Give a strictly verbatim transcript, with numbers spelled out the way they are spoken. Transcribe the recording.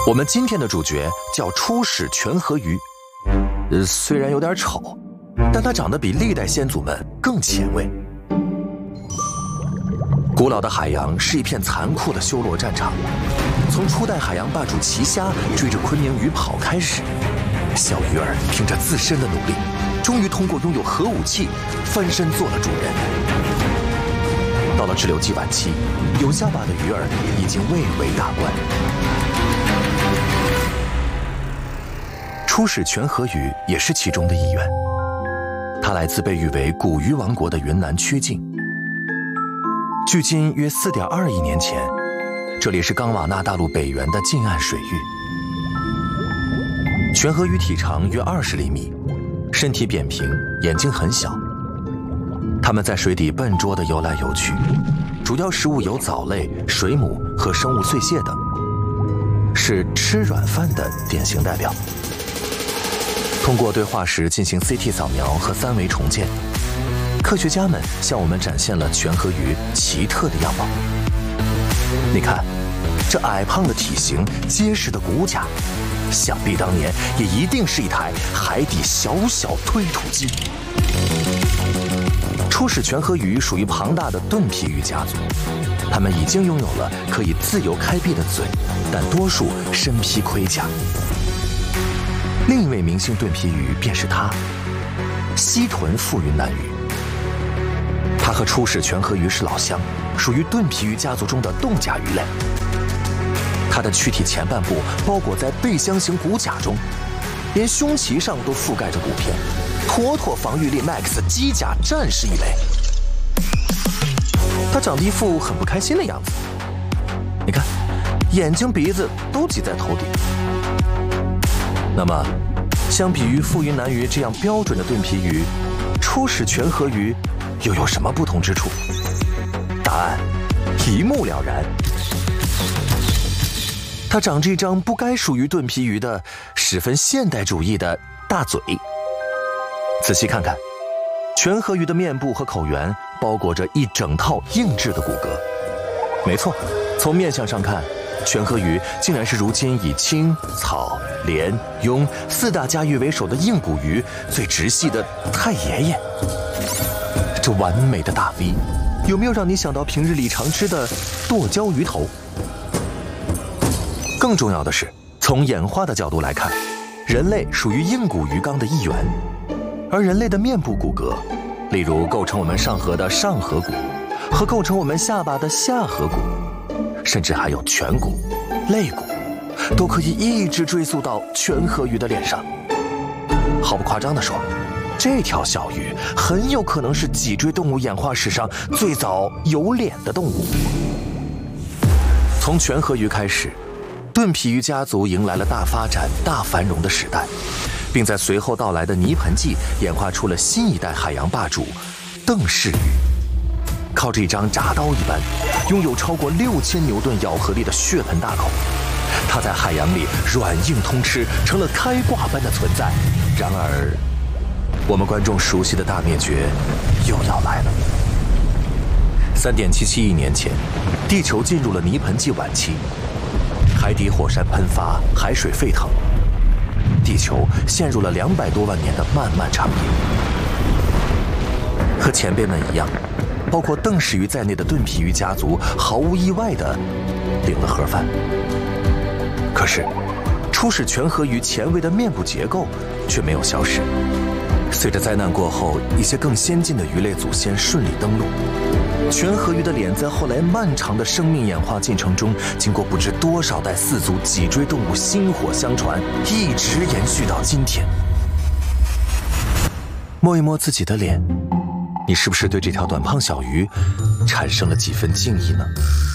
我们今天的主角叫初始泉河鱼，呃，虽然有点丑，但它长得比历代先祖们更前卫。古老的海洋是一片残酷的修罗战场，从初代海洋霸主奇虾追着昆明鱼跑开始，小鱼儿凭着自身的努力，终于通过拥有核武器翻身做了主人。到了滞留纪晚期，有下巴的鱼儿已经蔚为大观。初始泉河鱼也是其中的一员，它来自被誉为古鱼王国的云南曲靖。距今约 四点二亿年前，这里是冈瓦纳大陆北缘的近岸水域。泉河鱼体长约二十厘米，身体扁平，眼睛很小。它们在水底笨拙地游来游去，主要食物有藻类、水母和生物碎屑等，是吃软饭的典型代表。通过对化石进行 C T 扫描和三维重建，科学家们向我们展现了泉河鱼奇特的样貌。你看，这矮胖的体型，结实的骨架，想必当年也一定是一台海底小小推土机。初始泉河鱼属于庞大的盾皮鱼家族，它们已经拥有了可以自由开闭的嘴，但多数身披盔甲。另一位明星盾皮鱼便是它——西屯腹云南鱼。它和初始泉河鱼是老乡，属于盾皮鱼家族中的冻甲鱼类。它的躯体前半部包裹在背箱型骨甲中，连胸鳍上都覆盖着骨片，妥妥防御力 max 机甲战士一类。它长得一副很不开心的样子，你看，眼睛鼻子都挤在头顶。那么，相比于腹云南鱼这样标准的盾皮鱼，初始泉河鱼又有什么不同之处？答案一目了然。它长着一张不该属于盾皮鱼的、十分现代主义的大嘴。仔细看看，泉河鱼的面部和口缘包裹着一整套硬质的骨骼。没错，从面相上看，泉河鱼竟然是如今以青、草、莲、鳙四大家鱼为首的硬骨鱼最直系的太爷爷。这完美的大 V， 有没有让你想到平日里常吃的剁椒鱼头？更重要的是，从演化的角度来看，人类属于硬骨鱼纲的一员，而人类的面部骨骼，例如构成我们上颌的上颌骨，和构成我们下巴的下颌骨，甚至还有颧骨、肋骨，都可以一直追溯到泉河鱼的脸上。毫不夸张地说，这条小鱼很有可能是脊椎动物演化史上最早有脸的动物。从泉河鱼开始，盾皮鱼家族迎来了大发展、大繁荣的时代，并在随后到来的泥盆纪演化出了新一代海洋霸主——邓氏鱼。靠着一张铡刀一般、拥有超过六千牛顿咬合力的血盆大口，它在海洋里软硬通吃，成了开挂般的存在。然而，我们观众熟悉的大灭绝又要来了。三点七七亿年前，地球进入了泥盆纪晚期，海底火山喷发，海水沸腾，地球陷入了两百多万年的漫漫长夜。和前辈们一样，包括邓氏鱼在内的盾皮鱼家族毫无意外地领了盒饭。可是，初始泉河鱼前卫的面部结构却没有消失。随着灾难过后，一些更先进的鱼类祖先顺利登陆，泉河鱼的脸在后来漫长的生命演化进程中，经过不知多少代四足脊椎动物薪火相传，一直延续到今天。摸一摸自己的脸，你是不是对这条短胖小鱼产生了几分敬意呢？